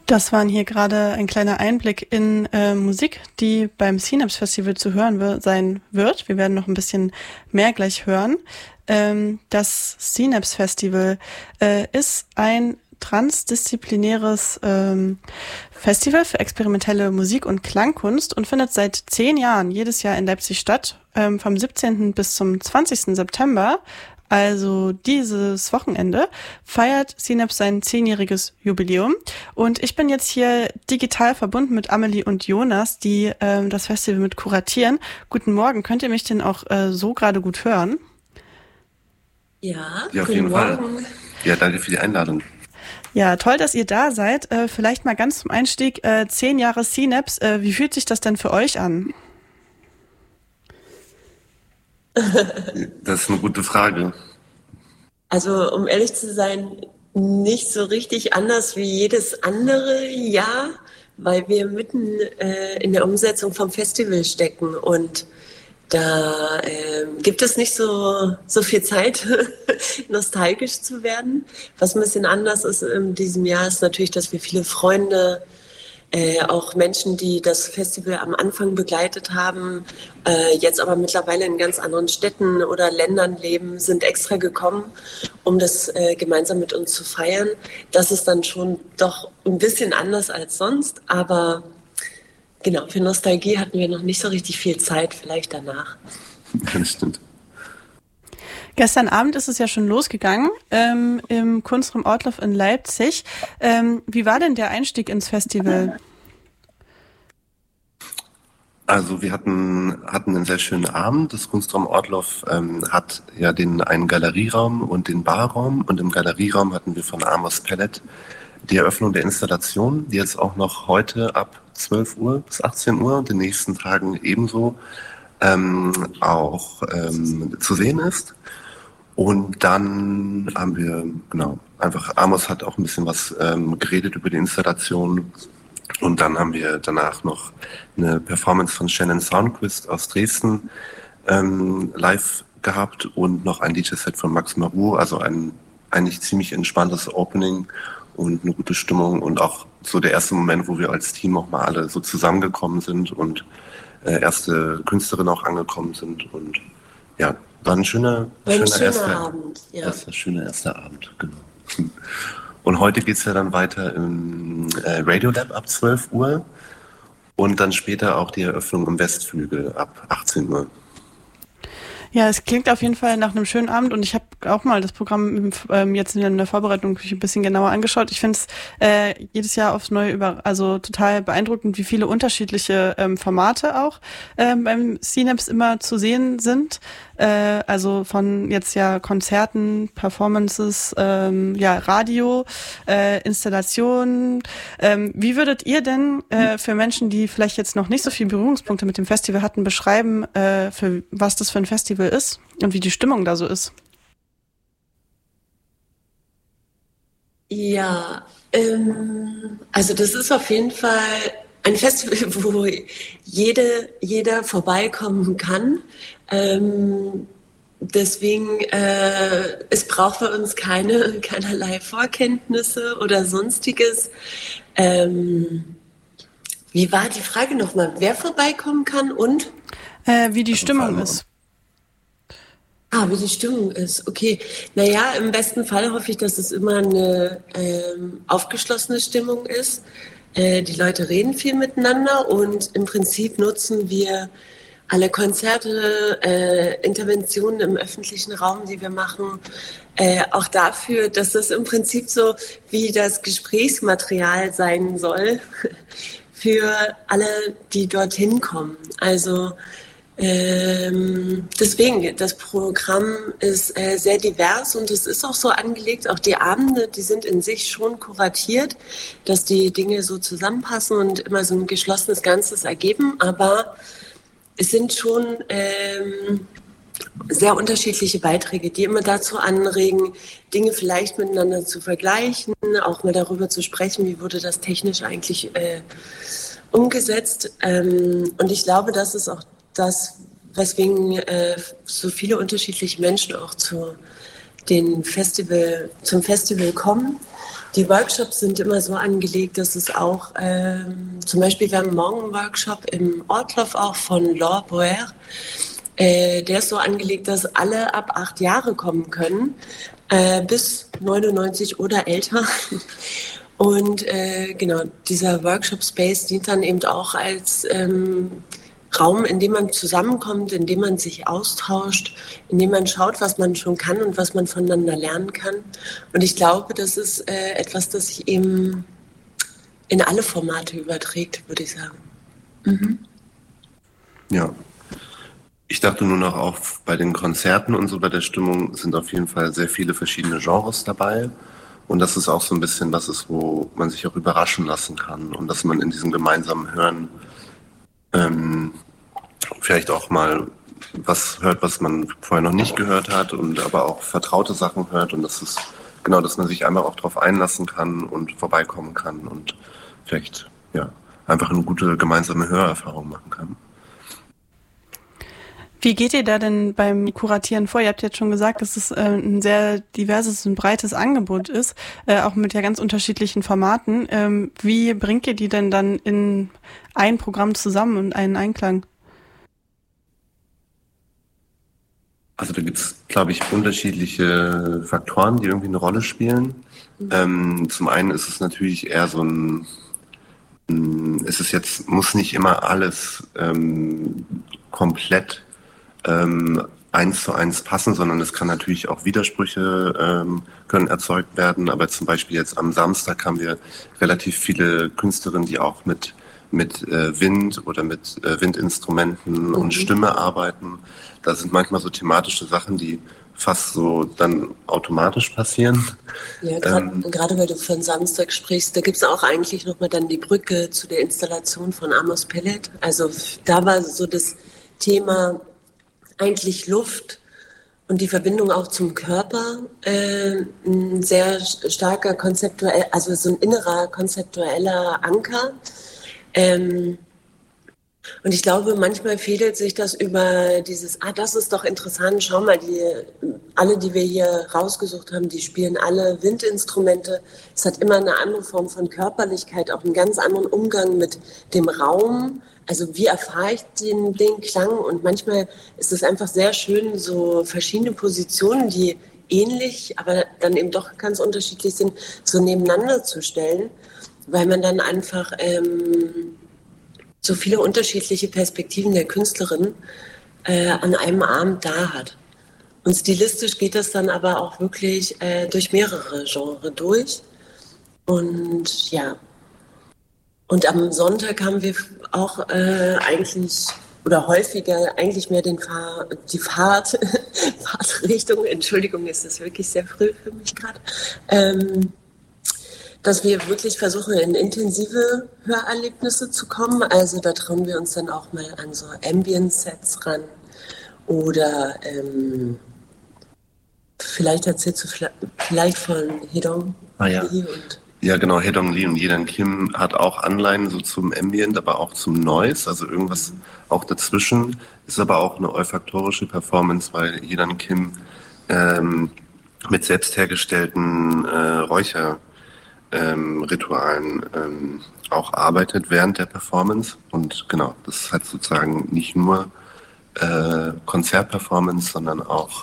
Das waren hier gerade ein kleiner Einblick in Musik, die beim Synapse Festival zu hören sein wird. Wir werden noch ein bisschen mehr gleich hören. Das Synapse Festival ist ein transdisziplinäres Festival für experimentelle Musik und Klangkunst und findet seit 10 Jahren jedes Jahr in Leipzig statt, vom 17. bis zum 20. September. Also dieses Wochenende feiert Synapse sein 10-jähriges Jubiläum und ich bin jetzt hier digital verbunden mit Amelie und Jonas, die das Festival mit kuratieren. Guten Morgen, könnt ihr mich denn auch so gerade gut hören? Ja, Ja, auf jeden Fall. Ja, danke für die Einladung. Ja, toll, dass ihr da seid. Vielleicht mal ganz zum Einstieg, 10 Jahre Synapse, wie fühlt sich das denn für euch an? Das ist eine gute Frage. Also um ehrlich zu sein, nicht so richtig anders wie jedes andere Jahr, weil wir mitten in der Umsetzung vom Festival stecken und da gibt es nicht so viel Zeit, nostalgisch zu werden. Was ein bisschen anders ist in diesem Jahr, ist natürlich, dass wir viele Freunde, auch Menschen, die das Festival am Anfang begleitet haben, jetzt aber mittlerweile in ganz anderen Städten oder Ländern leben, sind extra gekommen, um das gemeinsam mit uns zu feiern. Das ist dann schon doch ein bisschen anders als sonst, aber genau, für Nostalgie hatten wir noch nicht so richtig viel Zeit, vielleicht danach. Das stimmt. Gestern Abend ist es ja schon losgegangen im Kunstraum Ortloff in Leipzig. Wie war denn der Einstieg ins Festival? Also wir hatten einen sehr schönen Abend. Das Kunstraum Ortloff hat ja einen Galerieraum und den Barraum. Und im Galerieraum hatten wir von Amos Pellet die Eröffnung der Installation, die jetzt auch noch heute ab 12 Uhr bis 18 Uhr und in den nächsten Tagen ebenso auch zu sehen ist. Und dann haben wir, einfach Amos hat auch ein bisschen was geredet über die Installation. Und dann haben wir danach noch eine Performance von Shannon Soundquist aus Dresden live gehabt und noch ein DJ-Set von Max Marou, also ein eigentlich ziemlich entspanntes Opening und eine gute Stimmung und auch so der erste Moment, wo wir als Team auch mal alle so zusammengekommen sind und erste Künstlerinnen auch angekommen sind und ja, war ein schöner erster Abend. Ja. Schöner erster Abend, genau. Und heute geht's ja dann weiter im Radiolab ab 12 Uhr und dann später auch die Eröffnung im Westflügel ab 18 Uhr. Ja, es klingt auf jeden Fall nach einem schönen Abend und ich habe auch mal das Programm jetzt in der Vorbereitung ein bisschen genauer angeschaut. Ich finde es jedes Jahr aufs Neue also total beeindruckend, wie viele unterschiedliche Formate auch beim Synapse immer zu sehen sind. Also von jetzt ja Konzerten, Performances, Radio, Installationen. Wie würdet ihr denn für Menschen, die vielleicht jetzt noch nicht so viele Berührungspunkte mit dem Festival hatten, beschreiben, für was das für ein Festival ist und wie die Stimmung da so ist? Ja, also das ist auf jeden Fall ein Festival, wo jeder vorbeikommen kann. Deswegen, es braucht bei uns keinerlei Vorkenntnisse oder sonstiges. Wie war die Frage nochmal? Wer vorbeikommen kann und? Wie die Stimmung ist. Wie die Stimmung ist. Okay. Naja, im besten Fall hoffe ich, dass es immer eine aufgeschlossene Stimmung ist. Die Leute reden viel miteinander und im Prinzip nutzen wir alle Konzerte, Interventionen im öffentlichen Raum, die wir machen, auch dafür, dass das im Prinzip so wie das Gesprächsmaterial sein soll für alle, die dorthin kommen. Also deswegen, das Programm ist sehr divers und es ist auch so angelegt, auch die Abende, die sind in sich schon kuratiert, dass die Dinge so zusammenpassen und immer so ein geschlossenes Ganzes ergeben, aber es sind schon sehr unterschiedliche Beiträge, die immer dazu anregen, Dinge vielleicht miteinander zu vergleichen, auch mal darüber zu sprechen, wie wurde das technisch eigentlich umgesetzt. Und ich glaube, das ist auch das, weswegen so viele unterschiedliche Menschen auch zur zum Festival kommen. Die Workshops sind immer so angelegt, dass es auch, zum Beispiel, wir haben morgen einen Workshop im Ortloff auch von Laure Boer. Der ist so angelegt, dass alle ab 8 Jahre kommen können, bis 99 oder älter. Und genau, dieser Workshop-Space dient dann eben auch als Raum, in dem man zusammenkommt, in dem man sich austauscht, in dem man schaut, was man schon kann und was man voneinander lernen kann. Und ich glaube, das ist etwas, das sich eben in alle Formate überträgt, würde ich sagen. Mhm. Ja. Ich dachte nur noch, auch bei den Konzerten und so bei der Stimmung sind auf jeden Fall sehr viele verschiedene Genres dabei. Und das ist auch so ein bisschen was ist, wo man sich auch überraschen lassen kann und dass man in diesem gemeinsamen Hören vielleicht auch mal was hört, was man vorher noch nicht gehört hat und aber auch vertraute Sachen hört und das ist genau, dass man sich einfach auch darauf einlassen kann und vorbeikommen kann und vielleicht ja einfach eine gute gemeinsame Hörerfahrung machen kann. Wie geht ihr da denn beim Kuratieren vor? Ihr habt jetzt schon gesagt, dass es ein sehr diverses und breites Angebot ist, auch mit ja ganz unterschiedlichen Formaten. Wie bringt ihr die denn dann in ein Programm zusammen und einen Einklang? Also da gibt es, glaube ich, unterschiedliche Faktoren, die irgendwie eine Rolle spielen. Zum einen ist es natürlich eher so muss nicht immer alles komplett 1:1 passen, sondern es kann natürlich auch Widersprüche können erzeugt werden. Aber zum Beispiel jetzt am Samstag haben wir relativ viele Künstlerinnen, die auch mit Wind oder mit Windinstrumenten und Stimme arbeiten. Da sind manchmal so thematische Sachen, die fast so dann automatisch passieren. Ja, gerade weil du von Samstag sprichst, da gibt es auch eigentlich nochmal dann die Brücke zu der Installation von Amos Pellet. Also da war so das Thema eigentlich Luft und die Verbindung auch zum Körper ein sehr starker also so ein innerer konzeptueller Anker. Und ich glaube, manchmal fädelt sich das über dieses, das ist doch interessant, schau mal, alle, die wir hier rausgesucht haben, die spielen alle Windinstrumente. Es hat immer eine andere Form von Körperlichkeit, auch einen ganz anderen Umgang mit dem Raum. Also wie erfahre ich den Klang? Und manchmal ist es einfach sehr schön, so verschiedene Positionen, die ähnlich, aber dann eben doch ganz unterschiedlich sind, so nebeneinander zu stellen, weil man dann einfach so viele unterschiedliche Perspektiven der Künstlerin an einem Abend da hat. Und stilistisch geht das dann aber auch wirklich durch mehrere Genres durch. Und ja, und am Sonntag haben wir auch eigentlich oder häufiger eigentlich mehr die Fahrtrichtung, Entschuldigung, ist das wirklich sehr früh für mich gerade, dass wir wirklich versuchen, in intensive Hörerlebnisse zu kommen. Also da trauen wir uns dann auch mal an so Ambient-Sets ran oder vielleicht erzählst du vielleicht von Hedong Lee und ja, genau, Hedong Lee und Yedan Kim hat auch Anleihen so zum Ambient, aber auch zum Noise, also irgendwas auch dazwischen. Ist aber auch eine olfaktorische Performance, weil Yedan Kim mit selbst hergestellten Räucherritualen auch arbeitet während der Performance. Und genau, das ist halt sozusagen nicht nur Konzertperformance, sondern auch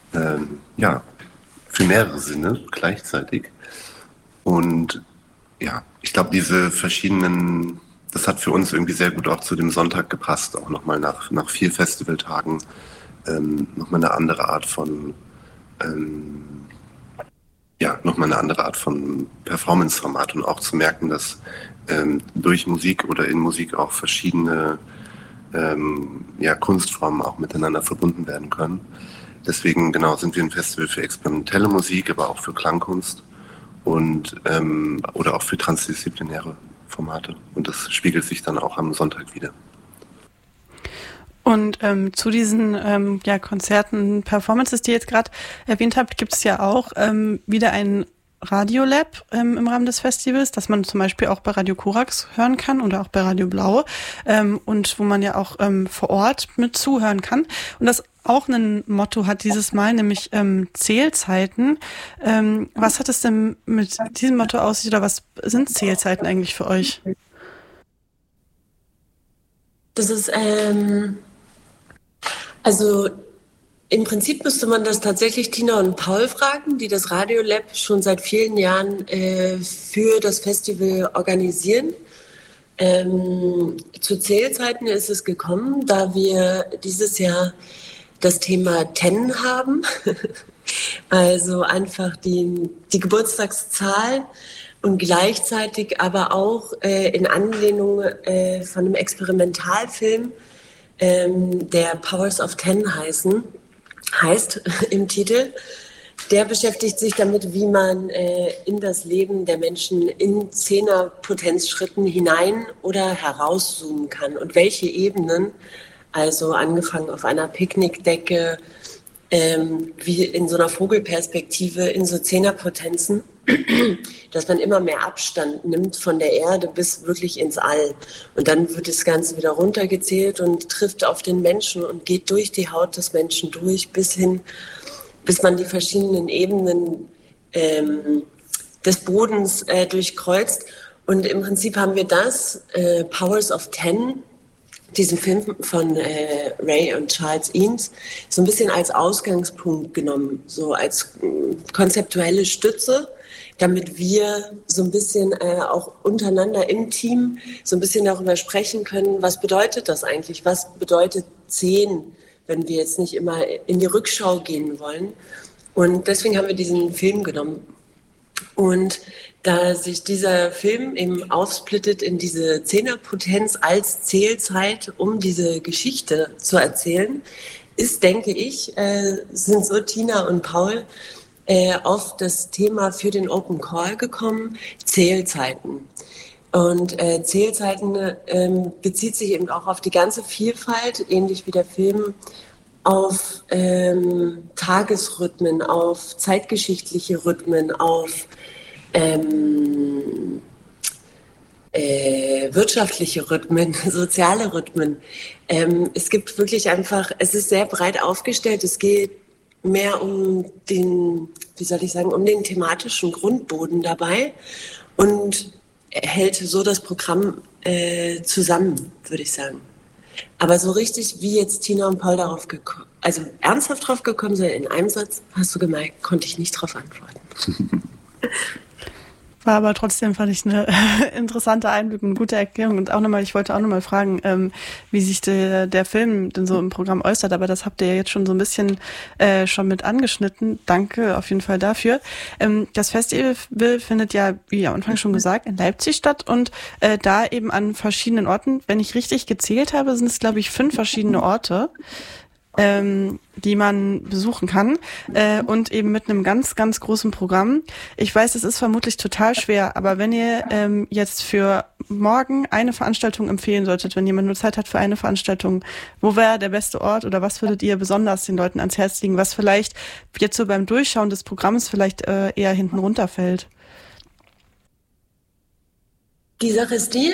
für mehrere Sinne gleichzeitig. Und ja, ich glaube, diese verschiedenen, das hat für uns irgendwie sehr gut auch zu dem Sonntag gepasst, auch nochmal nach 4 Festivaltagen nochmal eine andere Art von Performance-Format und auch zu merken, dass durch Musik oder in Musik auch verschiedene Kunstformen auch miteinander verbunden werden können. Deswegen genau sind wir ein Festival für experimentelle Musik, aber auch für Klangkunst und oder auch für transdisziplinäre Formate. Und das spiegelt sich dann auch am Sonntag wieder. Und zu diesen Konzerten, Performances, die ihr jetzt gerade erwähnt habt, gibt es ja auch wieder ein Radiolab im Rahmen des Festivals, das man zum Beispiel auch bei Radio Korax hören kann oder auch bei Radio Blau und wo man ja auch vor Ort mit zuhören kann. Und das auch ein Motto hat dieses Mal, nämlich Zählzeiten. Was hat es denn mit diesem Motto aus sich oder was sind Zählzeiten eigentlich für euch? Das ist, also im Prinzip müsste man das tatsächlich Tina und Paul fragen, die das Radiolab schon seit vielen Jahren für das Festival organisieren. Zu Zählzeiten ist es gekommen, da wir dieses Jahr das Thema 10 haben, also einfach die Geburtstagszahl und gleichzeitig aber auch in Anlehnung von einem Experimentalfilm, der Powers of 10 heißt im Titel. Der beschäftigt sich damit, wie man in das Leben der Menschen in 10er-Potenzschritten hinein oder herauszoomen kann und welche Ebenen, also angefangen auf einer Picknickdecke, wie in so einer Vogelperspektive in so 10er-Potenzen, dass man immer mehr Abstand nimmt von der Erde bis wirklich ins All. Und dann wird das Ganze wieder runtergezählt und trifft auf den Menschen und geht durch die Haut des Menschen durch, bis man die verschiedenen Ebenen des Bodens durchkreuzt. Und im Prinzip haben wir das, Powers of 10, diesen Film von Ray und Charles Eames, so ein bisschen als Ausgangspunkt genommen, so als konzeptuelle Stütze, damit wir so ein bisschen auch untereinander im Team so ein bisschen darüber sprechen können, was bedeutet das eigentlich, was bedeutet 10, wenn wir jetzt nicht immer in die Rückschau gehen wollen. Und deswegen haben wir diesen Film genommen. Und da sich dieser Film eben aufsplittet in diese 10er-Potenz als Zählzeit, um diese Geschichte zu erzählen, ist, denke ich, sind so Tina und Paul auf das Thema für den Open Call gekommen, Zählzeiten. Und Zählzeiten bezieht sich eben auch auf die ganze Vielfalt, ähnlich wie der Film, auf Tagesrhythmen, auf zeitgeschichtliche Rhythmen, auf wirtschaftliche Rhythmen, soziale Rhythmen. Es gibt wirklich einfach, es ist sehr breit aufgestellt, es geht mehr um den, um den thematischen Grundboden dabei und hält so das Programm zusammen, würde ich sagen. Aber so richtig, wie jetzt Tina und Paul darauf gekommen, also ernsthaft drauf gekommen sind, in einem Satz, hast du gemerkt, konnte ich nicht drauf antworten. War aber trotzdem, fand ich, eine interessante Einblick und eine gute Erklärung. Und auch nochmal, ich wollte auch nochmal fragen, wie sich der Film denn so im Programm äußert. Aber das habt ihr ja jetzt schon so ein bisschen schon mit angeschnitten. Danke auf jeden Fall dafür. Das Festival findet ja, wie am Anfang schon gesagt, in Leipzig statt und da eben an verschiedenen Orten. Wenn ich richtig gezählt habe, sind es, glaube ich, 5 verschiedene Orte, die man besuchen kann und eben mit einem ganz, ganz großen Programm. Ich weiß, es ist vermutlich total schwer, aber wenn ihr jetzt für morgen eine Veranstaltung empfehlen solltet, wenn jemand nur Zeit hat für eine Veranstaltung, wo wäre der beste Ort oder was würdet ihr besonders den Leuten ans Herz legen, was vielleicht jetzt so beim Durchschauen des Programms vielleicht eher hinten runterfällt? Die Sache ist die,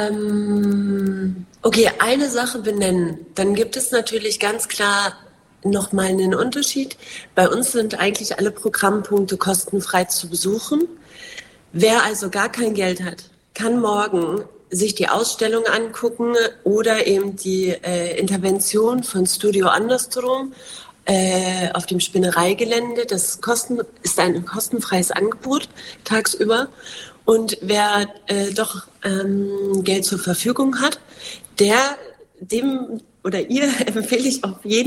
okay, eine Sache benennen. Dann gibt es natürlich ganz klar nochmal einen Unterschied. Bei uns sind eigentlich alle Programmpunkte kostenfrei zu besuchen. Wer also gar kein Geld hat, kann morgen sich die Ausstellung angucken oder eben die Intervention von Studio Andersrum auf dem Spinnereigelände. Das ist ein kostenfreies Angebot tagsüber. Und wer doch Geld zur Verfügung hat, dem oder ihr empfehle ich auf jeden